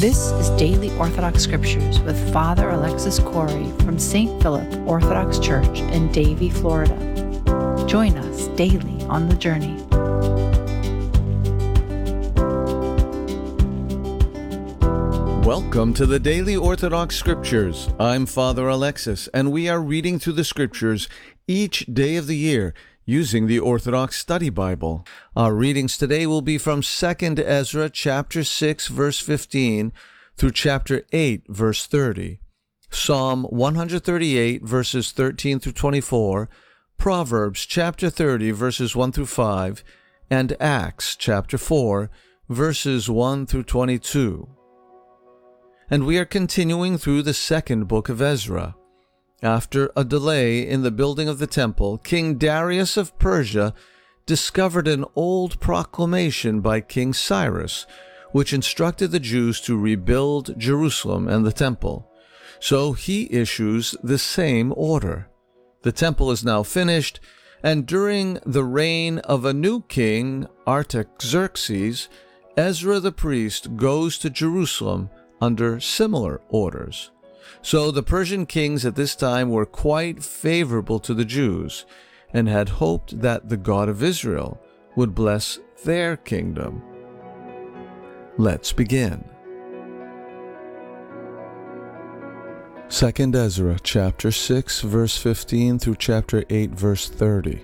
This is Daily Orthodox Scriptures with Father Alexis Corey from St. Philip Orthodox Church in Davie, Florida. Join us daily on the journey. Welcome to the Daily Orthodox Scriptures. I'm Father Alexis, and we are reading through the Scriptures each day of the year using the Orthodox Study Bible. Our readings today will be from 2 Ezra chapter 6, verse 15 through chapter 8, verse 30, Psalm 138, verses 13 through 24, Proverbs chapter 30, verses 1 through 5, and Acts chapter 4, verses 1 through 22. And we are continuing through the second book of Ezra. After a delay in the building of the temple, King Darius of Persia discovered an old proclamation by King Cyrus, which instructed the Jews to rebuild Jerusalem and the temple. So he issues the same order. The temple is now finished, and during the reign of a new king, Artaxerxes, Ezra the priest goes to Jerusalem under similar orders. So the Persian kings at this time were quite favorable to the Jews and had hoped that the God of Israel would bless their kingdom. Let's begin. 2 Ezra chapter 6 verse 15 through chapter 8 verse 30.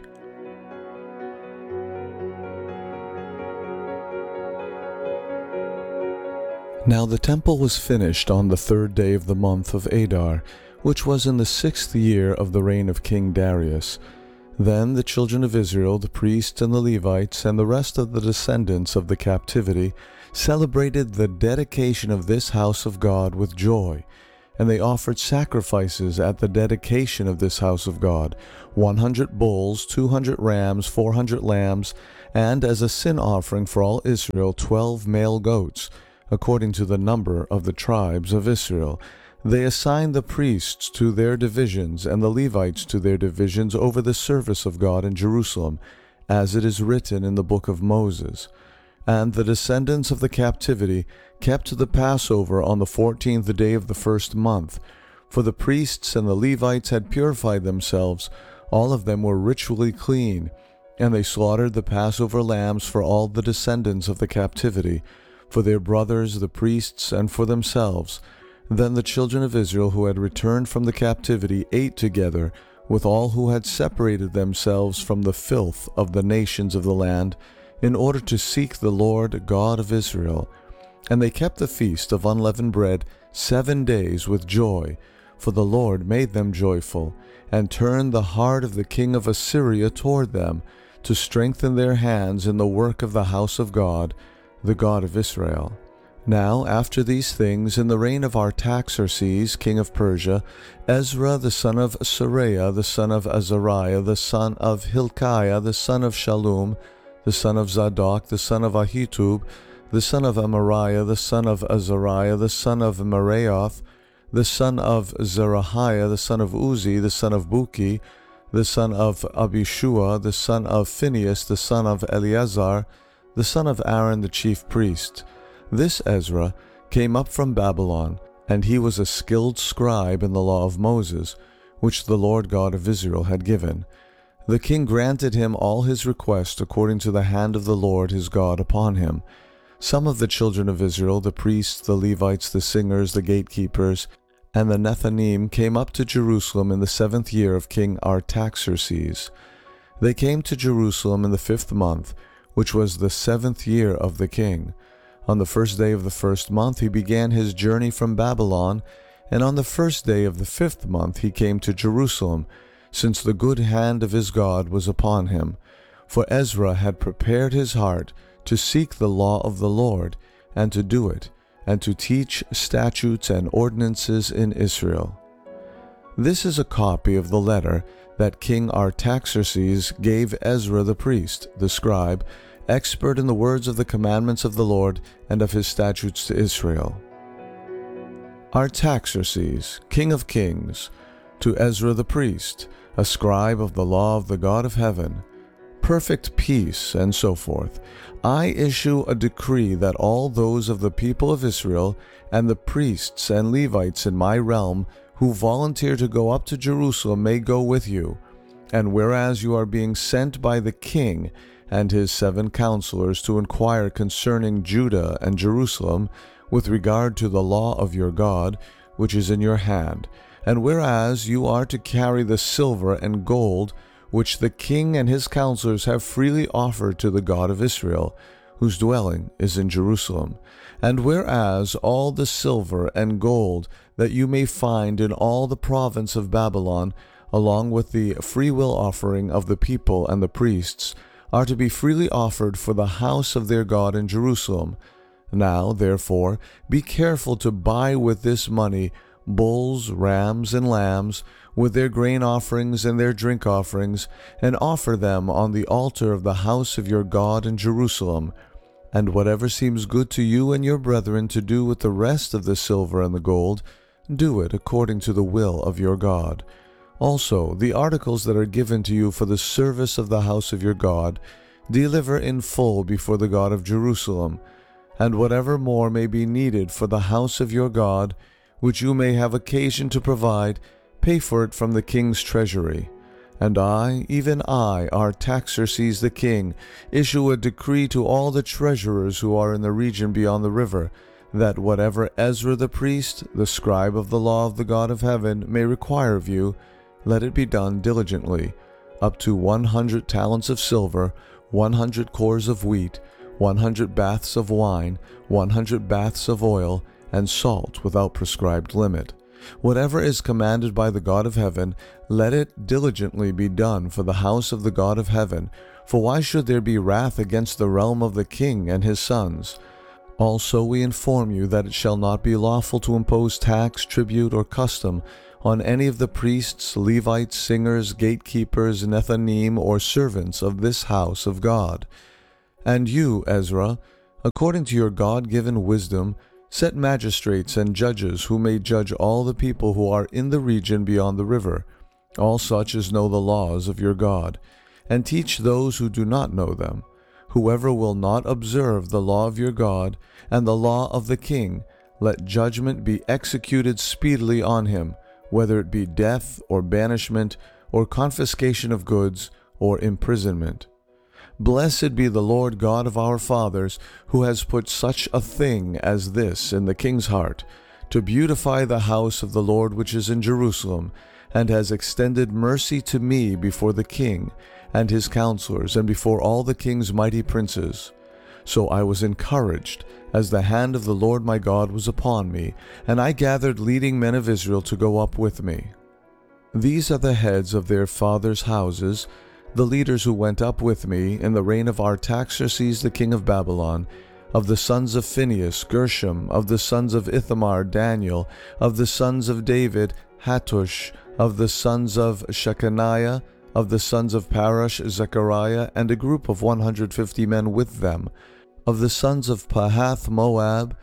Now the temple was finished on the 3rd day of the month of Adar, which was in the 6th year of the reign of King Darius. Then the children of Israel, the priests and the Levites, and the rest of the descendants of the captivity, celebrated the dedication of this house of God with joy. And they offered sacrifices at the dedication of this house of God, 100 bulls, 200 rams, 400 lambs, and as a sin offering for all Israel, 12 male goats, according to the number of the tribes of Israel. They assigned the priests to their divisions and the Levites to their divisions over the service of God in Jerusalem, as it is written in the book of Moses. And the descendants of the captivity kept the Passover on the 14th day of the first month. For the priests and the Levites had purified themselves, all of them were ritually clean, and they slaughtered the Passover lambs for all the descendants of the captivity, for their brothers the priests, and for themselves. Then the children of Israel who had returned from the captivity ate together with all who had separated themselves from the filth of the nations of the land, in order to seek the Lord God of Israel. And they kept the feast of unleavened bread 7 days with joy, for the Lord made them joyful, and turned the heart of the king of Assyria toward them, to strengthen their hands in the work of the house of God, the God of Israel. Now, after these things, in the reign of Artaxerxes, king of Persia, Ezra the son of Seraiah, the son of Azariah, the son of Hilkiah, the son of Shallum, the son of Zadok, the son of Ahitub, the son of Amariah, the son of Azariah, the son of Meraioth, the son of Zerahiah, the son of Uzi, the son of Buki, the son of Abishua, the son of Phinehas, the son of Eleazar, the son of Aaron the chief priest. This Ezra came up from Babylon, and he was a skilled scribe in the law of Moses, which the Lord God of Israel had given. The king granted him all his requests according to the hand of the Lord his God upon him. Some of the children of Israel, the priests, the Levites, the singers, the gatekeepers, and the Nethanim came up to Jerusalem in the 7th year of King Artaxerxes. They came to Jerusalem in the 5th month, which was the 7th year of the king. On the 1st day of the 1st month he began his journey from Babylon, and on the 1st day of the 5th month he came to Jerusalem, since the good hand of his God was upon him. For Ezra had prepared his heart to seek the law of the Lord, and to do it, and to teach statutes and ordinances in Israel. This is a copy of the letter that King Artaxerxes gave Ezra the priest, the scribe, expert in the words of the commandments of the Lord and of his statutes to Israel. Artaxerxes, king of kings, to Ezra the priest, a scribe of the law of the God of heaven, perfect peace, and so forth, I issue a decree that all those of the people of Israel and the priests and Levites in my realm who volunteer to go up to Jerusalem may go with you. And whereas you are being sent by the king and his 7 counselors to inquire concerning Judah and Jerusalem with regard to the law of your God, which is in your hand, and whereas you are to carry the silver and gold which the king and his counselors have freely offered to the God of Israel, whose dwelling is in Jerusalem, and whereas all the silver and gold that you may find in all the province of Babylon, along with the freewill offering of the people and the priests, are to be freely offered for the house of their God in Jerusalem. Now, therefore, be careful to buy with this money bulls, rams, and lambs, with their grain offerings and their drink offerings, and offer them on the altar of the house of your God in Jerusalem. And whatever seems good to you and your brethren to do with the rest of the silver and the gold, do it according to the will of your God. Also, the articles that are given to you for the service of the house of your God, deliver in full before the God of Jerusalem, and whatever more may be needed for the house of your God, which you may have occasion to provide, pay for it from the king's treasury. And I, even I, Artaxerxes the king, issue a decree to all the treasurers who are in the region beyond the river, that whatever Ezra the priest, the scribe of the law of the God of heaven, may require of you, let it be done diligently, up to 100 talents of silver, 100 cores of wheat, 100 baths of wine, 100 baths of oil, and salt without prescribed limit. Whatever is commanded by the God of heaven, let it diligently be done for the house of the God of heaven. For why should there be wrath against the realm of the king and his sons? Also we inform you that it shall not be lawful to impose tax, tribute, or custom on any of the priests, Levites, singers, gatekeepers, Nethanim, or servants of this house of God. And you, Ezra, according to your God-given wisdom, set magistrates and judges who may judge all the people who are in the region beyond the river, all such as know the laws of your God, and teach those who do not know them. Whoever will not observe the law of your God and the law of the king, let judgment be executed speedily on him, whether it be death or banishment or confiscation of goods or imprisonment. Blessed be the Lord God of our fathers, who has put such a thing as this in the king's heart, to beautify the house of the Lord which is in Jerusalem, and has extended mercy to me before the king and his counselors, and before all the king's mighty princes. So I was encouraged, as the hand of the Lord my God was upon me, and I gathered leading men of Israel to go up with me. These are the heads of their fathers' houses, the leaders who went up with me in the reign of Artaxerxes the king of Babylon, of the sons of Phinehas, Gershom, of the sons of Ithamar, Daniel, of the sons of David, Hattush, of the sons of Shechaniah, of the sons of Parash, Zechariah, and a group of 150 men with them, of the sons of Pahath Moab,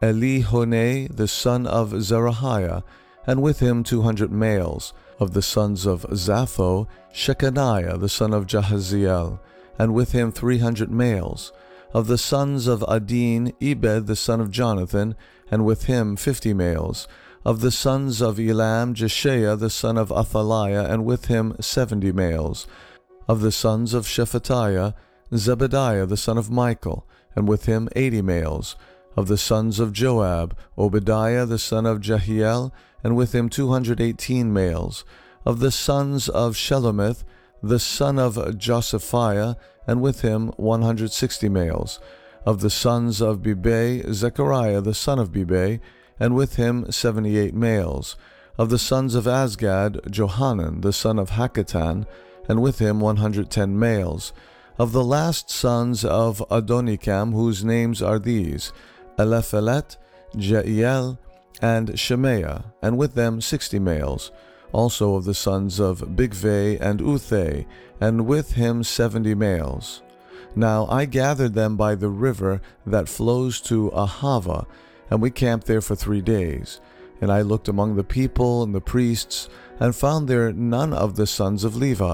Elihonai, the son of Zerahiah, and with him 200 males, of the sons of Zapho, Shechaniah, the son of Jahaziel, and with him 300 males, of the sons of Adin, Ebed, the son of Jonathan, and with him 50 males, of the sons of Elam, Jeshaiah, the son of Athaliah, and with him 70 males, of the sons of Shephatiah, Zebediah, the son of Michael, and with him 80 males, of the sons of Joab, Obadiah, the son of Jehiel, and with him 218 males, of the sons of Shelomith, the son of Josephiah, and with him 160 males, of the sons of Bibai, Zechariah, the son of Bibai, and with him 78 males, of the sons of Azgad, Johanan, the son of Hakatan, and with him 110 males, of the last sons of Adonikam, whose names are these, Eliphelet, Jeiel, and Shemaiah, and with them 60 males, also of the sons of Bigvai and Uthai, and with him 70 males. Now I gathered them by the river that flows to Ahava, and we camped there for 3 days. And I looked among the people and the priests, and found there none of the sons of Levi.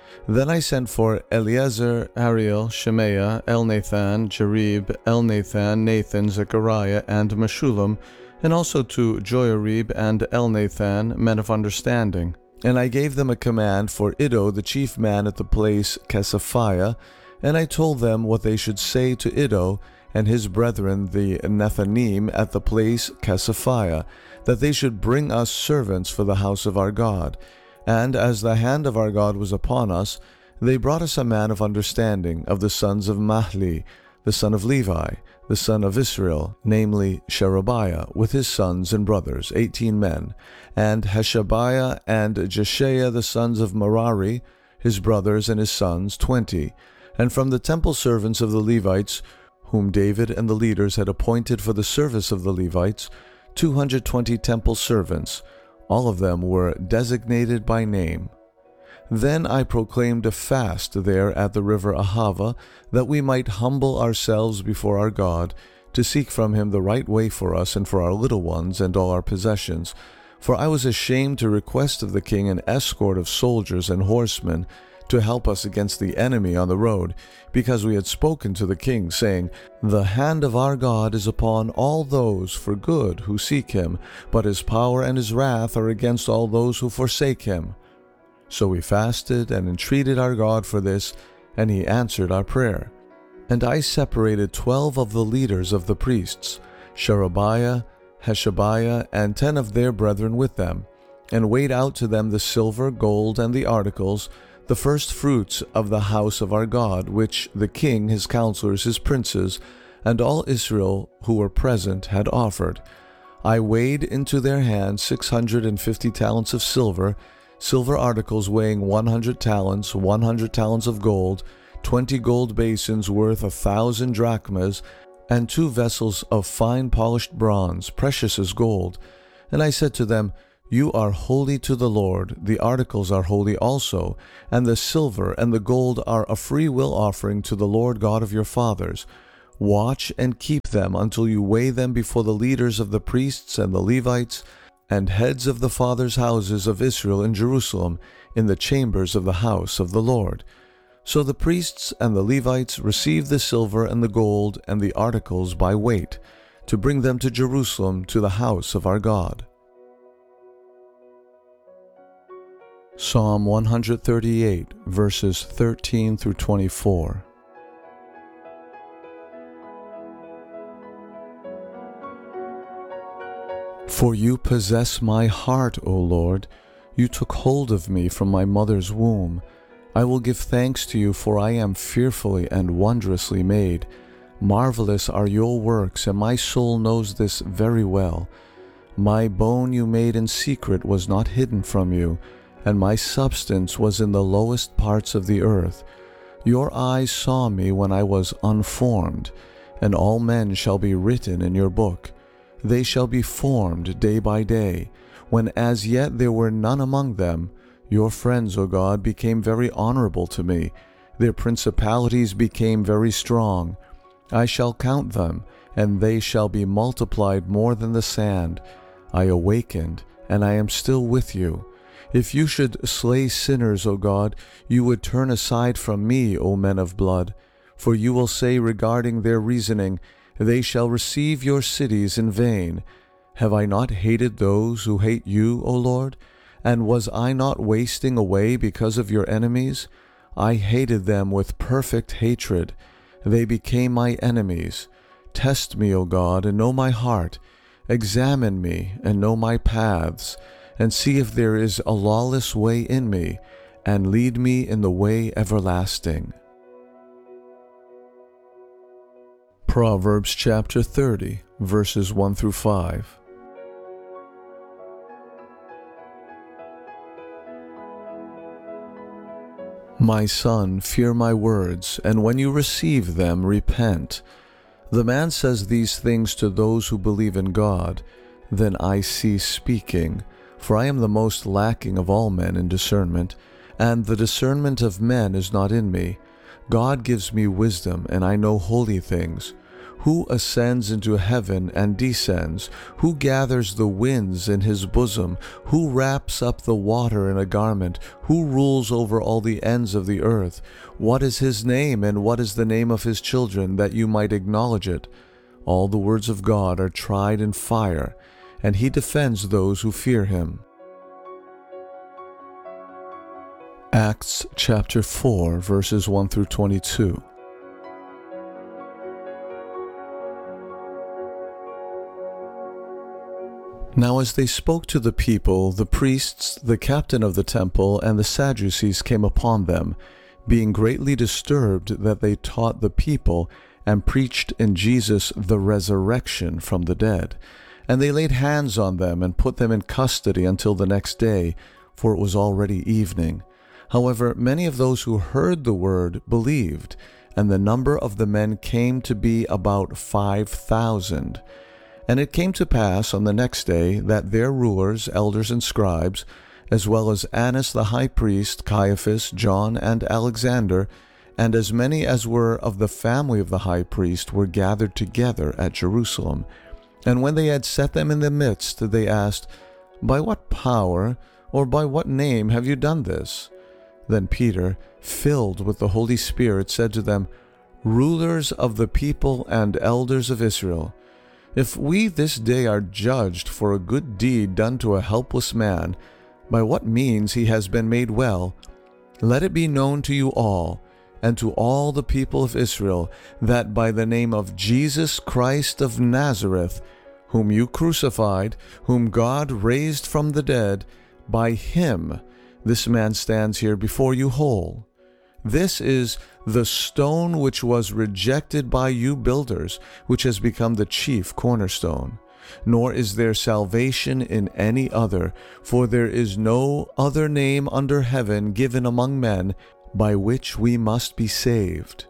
Then I sent for Eleazar, Ariel, Shemaiah, Elnathan, Jarib, Elnathan, Nathan, Zechariah, and Meshullam, and also to Joiarib and Elnathan, men of understanding. And I gave them a command for Iddo, the chief man at the place Casaphiah, and I told them what they should say to Iddo and his brethren the Nethanim at the place Casaphiah, that they should bring us servants for the house of our God. And as the hand of our God was upon us, they brought us a man of understanding of the sons of Mahli, the son of Levi, the son of Israel, namely Sherebiah, with his sons and brothers, 18 men, and Hashabiah and Jeshaiah, the sons of Merari, his brothers and his sons, 20. And from the temple servants of the Levites, whom David and the leaders had appointed for the service of the Levites, 220 temple servants. All of them were designated by name. Then I proclaimed a fast there at the river Ahava, that we might humble ourselves before our God, to seek from him the right way for us and for our little ones and all our possessions. For I was ashamed to request of the king an escort of soldiers and horsemen to help us against the enemy on the road, because we had spoken to the king, saying, The hand of our God is upon all those for good who seek him, but his power and his wrath are against all those who forsake him. So we fasted and entreated our God for this, and he answered our prayer. And I separated 12 of the leaders of the priests, Sherebiah, Hashabiah, and 10 of their brethren with them, and weighed out to them the silver, gold, and the articles, the first fruits of the house of our God, which the king, his counselors, his princes, and all Israel who were present had offered. I weighed into their hands 650 talents of silver, silver articles weighing 100 talents, 100 talents of gold, 20 gold basins worth 1,000 drachmas, and 2 vessels of fine polished bronze, precious as gold. And I said to them, You are holy to the Lord, the articles are holy also, and the silver and the gold are a free will offering to the Lord God of your fathers. Watch and keep them until you weigh them before the leaders of the priests and the Levites, and heads of the fathers' houses of Israel in Jerusalem, in the chambers of the house of the Lord. So the priests and the Levites received the silver and the gold and the articles by weight, to bring them to Jerusalem to the house of our God. Psalm 138, verses 13 through 24. For you possess my heart, O Lord. You took hold of me from my mother's womb. I will give thanks to you, for I am fearfully and wondrously made. Marvelous are your works, and my soul knows this very well. My bone you made in secret was not hidden from you, and my substance was in the lowest parts of the earth. Your eyes saw me when I was unformed, and all men shall be written in your book. They shall be formed day by day, when as yet there were none among them. Your friends, O God, became very honorable to me. Their principalities became very strong. I shall count them, and they shall be multiplied more than the sand. I awakened, and I am still with you. If you should slay sinners, O God, you would turn aside from me, O men of blood. For you will say regarding their reasoning, They shall receive your cities in vain. Have I not hated those who hate you, O Lord? And was I not wasting away because of your enemies? I hated them with perfect hatred. They became my enemies. Test me, O God, and know my heart. Examine me and know my paths, and see if there is a lawless way in me, and lead me in the way everlasting. Proverbs chapter 30, verses 1 through 5. My son, fear my words, and when you receive them, repent. The man says these things to those who believe in God. Then I cease speaking, for I am the most lacking of all men in discernment, and the discernment of men is not in me. God gives me wisdom, and I know holy things. Who ascends into heaven and descends? Who gathers the winds in his bosom? Who wraps up the water in a garment? Who rules over all the ends of the earth? What is his name, and what is the name of his children, that you might acknowledge it? All the words of God are tried in fire, and he defends those who fear him. Acts chapter 4, verses 1 through 22. Now as they spoke to the people, the priests, the captain of the temple, and the Sadducees came upon them, being greatly disturbed that they taught the people and preached in Jesus the resurrection from the dead. And they laid hands on them and put them in custody until the next day, for it was already evening. However, many of those who heard the word believed, and the number of the men came to be about 5,000. And it came to pass on the next day that their rulers, elders, and scribes, as well as Annas the high priest, Caiaphas, John, and Alexander, and as many as were of the family of the high priest, were gathered together at Jerusalem. And when they had set them in the midst, they asked, "By what power or by what name have you done this?" Then Peter, filled with the Holy Spirit, said to them, "Rulers of the people and elders of Israel, if we this day are judged for a good deed done to a helpless man, by what means he has been made well, let it be known to you all, and to all the people of Israel, that by the name of Jesus Christ of Nazareth, whom you crucified, whom God raised from the dead, by him this man stands here before you whole. This is the stone which was rejected by you builders, which has become the chief cornerstone. Nor is there salvation in any other, for there is no other name under heaven given among men by which we must be saved."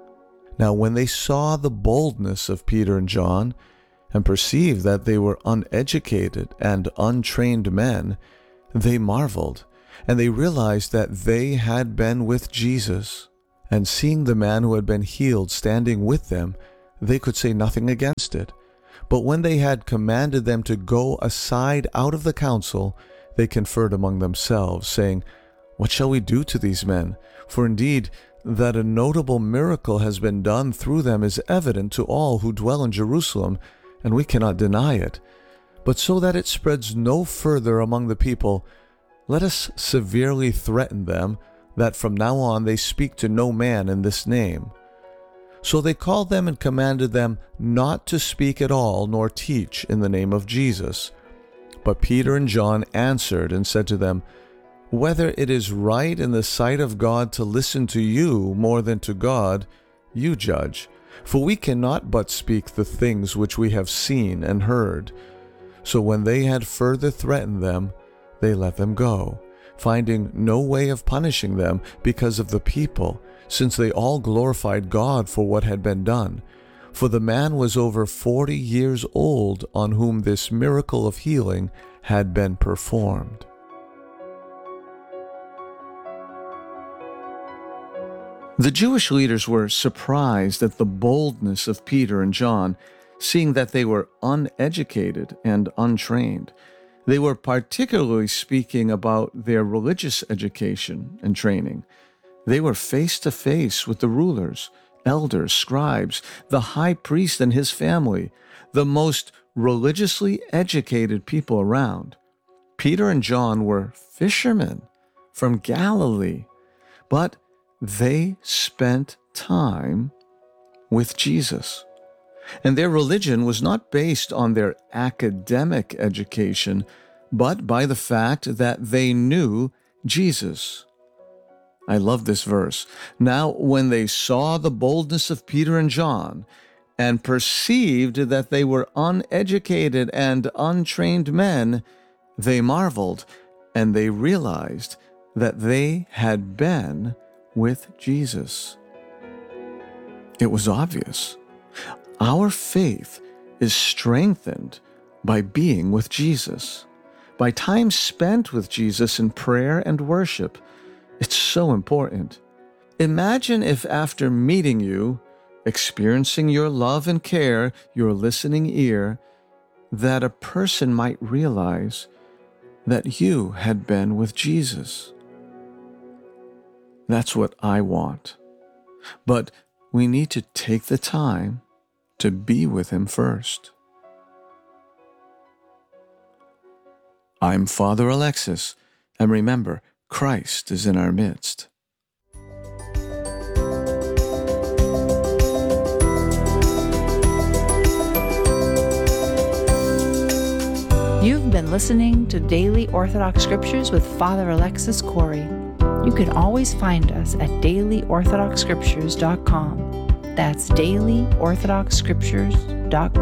Now when they saw the boldness of Peter and John, and perceived that they were uneducated and untrained men, they marveled, and they realized that they had been with Jesus. And seeing the man who had been healed standing with them, they could say nothing against it. But when they had commanded them to go aside out of the council, they conferred among themselves, saying, "What shall we do to these men? For indeed, that a notable miracle has been done through them is evident to all who dwell in Jerusalem, and we cannot deny it. But so that it spreads no further among the people, let us severely threaten them, that from now on they speak to no man in this name." So they called them and commanded them not to speak at all, nor teach in the name of Jesus. But Peter and John answered and said to them, "Whether it is right in the sight of God to listen to you more than to God, you judge. For we cannot but speak the things which we have seen and heard." So when they had further threatened them, they let them go, finding no way of punishing them because of the people, since they all glorified God for what had been done. For the man was over 40 years old on whom this miracle of healing had been performed. The Jewish leaders were surprised at the boldness of Peter and John, seeing that they were uneducated and untrained. They were particularly speaking about their religious education and training. They were face to face with the rulers, elders, scribes, the high priest and his family, the most religiously educated people around. Peter and John were fishermen from Galilee, but they spent time with Jesus. And their religion was not based on their academic education, but by the fact that they knew Jesus. I love this verse. Now, when they saw the boldness of Peter and John, and perceived that they were uneducated and untrained men, they marveled, and they realized that they had been with Jesus. It was obvious. Our faith is strengthened by being with Jesus, by time spent with Jesus in prayer and worship. It's so important. Imagine if after meeting you, experiencing your love and care, your listening ear, that a person might realize that you had been with Jesus. That's what I want. But we need to take the time to be with Him first. I'm Father Alexis, and remember, Christ is in our midst. You've been listening to Daily Orthodox Scriptures with Father Alexis Corey. You can always find us at dailyorthodoxscriptures.com. That's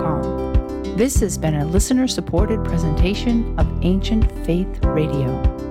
dailyorthodoxscriptures.com. This has been a listener-supported presentation of Ancient Faith Radio.